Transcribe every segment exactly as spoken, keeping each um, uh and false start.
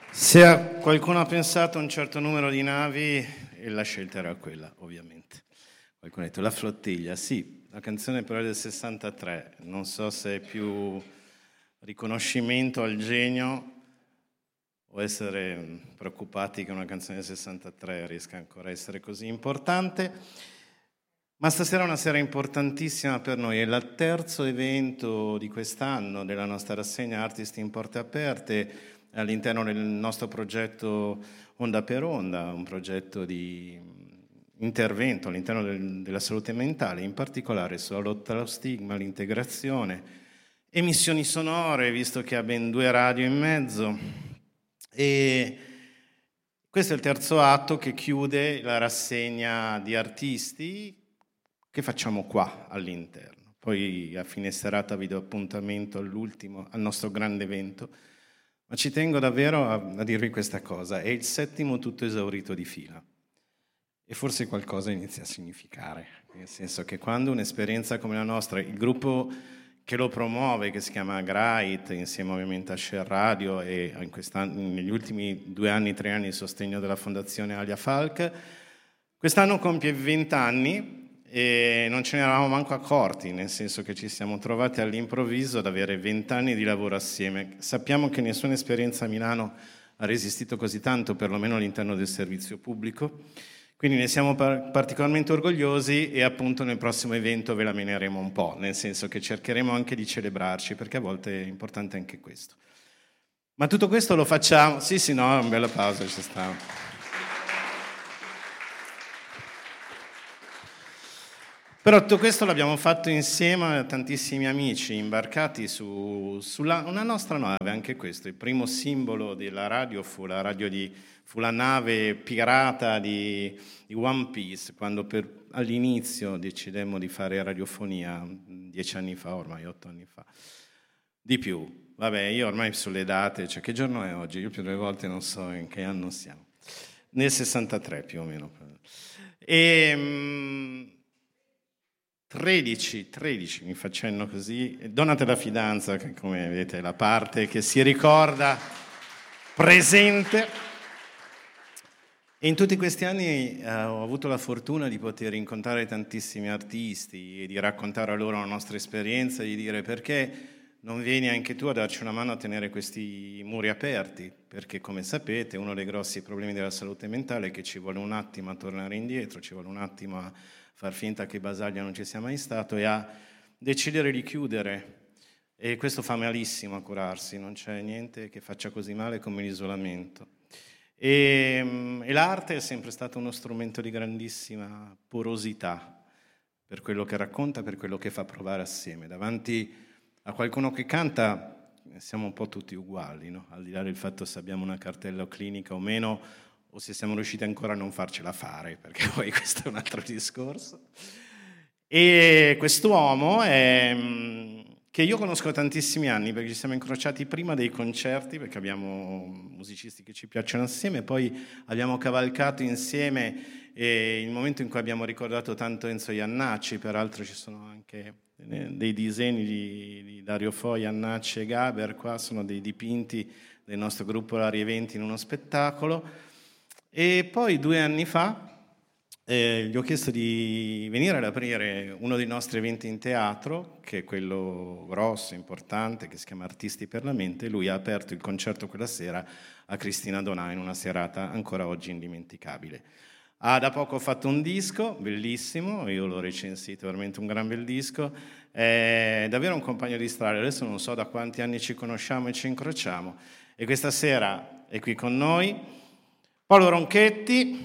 Se a qualcuno ha pensato a un certo numero di navi, e la scelta era quella, ovviamente. Qualcuno ha detto la flottiglia, sì, la canzone però è del sessantatré, non so se è più riconoscimento al genio o essere preoccupati che una canzone del sessantatré riesca ancora a essere così importante. Ma stasera è una sera importantissima per noi, è il terzo evento di quest'anno della nostra rassegna Artist in Porte Aperte, all'interno del nostro progetto Onda per Onda, un progetto di intervento all'interno del, della salute mentale, in particolare sulla lotta allo stigma, l'integrazione, emissioni sonore, visto che ha ben due radio in mezzo. E questo è il terzo atto che chiude la rassegna di artisti che facciamo qua all'interno. Poi a fine serata vi do appuntamento all'ultimo, al nostro grande evento. Ma ci tengo davvero a, a dirvi questa cosa, è il settimo tutto esaurito di fila e forse qualcosa inizia a significare, nel senso che quando un'esperienza come la nostra, il gruppo che lo promuove, che si chiama Greit, insieme ovviamente a Share Radio e in negli ultimi due anni, tre anni di sostegno della Fondazione Alia Falk, quest'anno compie venti anni e non ce ne eravamo manco accorti, nel senso che ci siamo trovati all'improvviso ad avere vent'anni di lavoro assieme. Sappiamo che nessuna esperienza a Milano ha resistito così tanto, perlomeno all'interno del servizio pubblico, quindi ne siamo par- particolarmente orgogliosi e appunto nel prossimo evento ve la meneremo un po', nel senso che cercheremo anche di celebrarci, perché a volte è importante anche questo. Ma tutto questo lo facciamo... Sì, sì, no, una bella pausa ci sta. Però tutto questo l'abbiamo fatto insieme a tantissimi amici imbarcati su sulla, una nostra nave, anche questo, il primo simbolo della radio fu la, radio di, fu la nave pirata di, di One Piece, quando per, all'inizio decidemmo di fare radiofonia, dieci anni fa, ormai otto anni fa, di più. Vabbè, io ormai sulle date, cioè che giorno è oggi? Io più delle volte non so in che anno siamo, nel sessantatré più o meno. E... tredici, tredici mi facendo così, donate la fidanza, che come vedete è la parte che si ricorda presente. E in tutti questi anni eh, ho avuto la fortuna di poter incontrare tantissimi artisti e di raccontare a loro la nostra esperienza, di dire perché non vieni anche tu a darci una mano a tenere questi muri aperti, perché come sapete uno dei grossi problemi della salute mentale è che ci vuole un attimo a tornare indietro, ci vuole un attimo a far finta che Basaglia non ci sia mai stato e a decidere di chiudere. E questo fa malissimo a curarsi, non c'è niente che faccia così male come l'isolamento. E, e l'arte è sempre stato uno strumento di grandissima porosità per quello che racconta, per quello che fa provare assieme. Davanti a qualcuno che canta siamo un po' tutti uguali, no? Al di là del fatto se abbiamo una cartella clinica o meno, o se siamo riusciti ancora a non farcela fare, perché poi questo è un altro discorso. E quest'uomo è, che io conosco da tantissimi anni, perché ci siamo incrociati prima dei concerti, perché abbiamo musicisti che ci piacciono assieme, poi abbiamo cavalcato insieme e il momento in cui abbiamo ricordato tanto Enzo Iannacci, peraltro ci sono anche dei disegni di, di Dario Fo, Iannacci e Gaber, qua sono dei dipinti del nostro gruppo Lari Eventi in uno spettacolo. E poi due anni fa eh, gli ho chiesto di venire ad aprire uno dei nostri eventi in teatro, che è quello grosso, importante, che si chiama Artisti per la Mente, e lui ha aperto il concerto quella sera a Cristina Donà in una serata ancora oggi indimenticabile. Ha da poco fatto un disco, bellissimo, io l'ho recensito, veramente un gran bel disco, è davvero un compagno di strada, adesso non so da quanti anni ci conosciamo e ci incrociamo, e questa sera è qui con noi Paolo Ronchetti,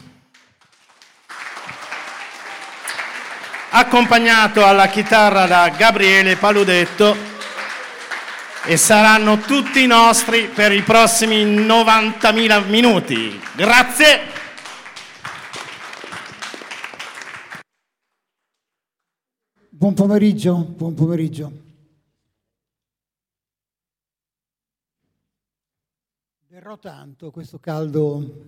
accompagnato alla chitarra da Gabriele Paludetto, e saranno tutti nostri per i prossimi novantamila minuti. Grazie. Buon pomeriggio, buon pomeriggio. Verrò tanto questo caldo.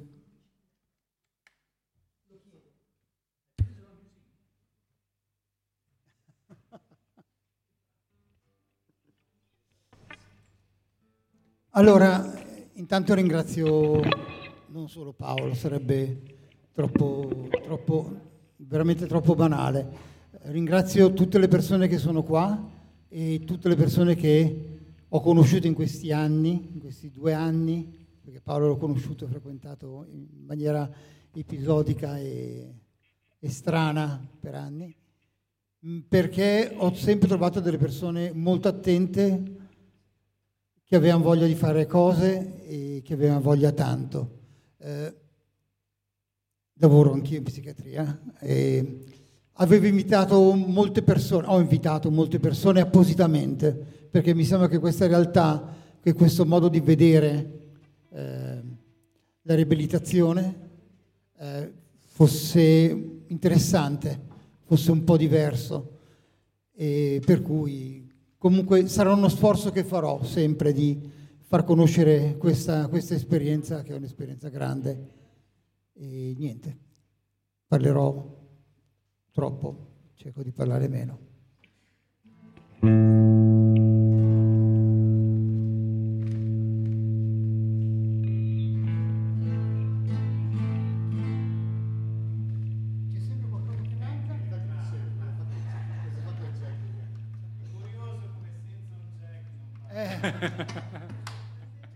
Allora, intanto ringrazio non solo Paolo, sarebbe troppo, troppo, veramente troppo banale. Ringrazio tutte le persone che sono qua e tutte le persone che ho conosciuto in questi anni, in questi due anni, perché Paolo l'ho conosciuto e frequentato in maniera episodica e, e strana per anni, perché ho sempre trovato delle persone molto attente, che avevano voglia di fare cose e che avevano voglia tanto. Eh, lavoro anch'io in psichiatria e avevo invitato molte persone, ho invitato molte persone appositamente, perché mi sembra che questa realtà, che questo modo di vedere eh, la riabilitazione eh, fosse interessante, fosse un po' diverso, e per cui comunque sarà uno sforzo che farò sempre di far conoscere questa, questa esperienza, che è un'esperienza grande. E niente, parlerò troppo, cerco di parlare meno.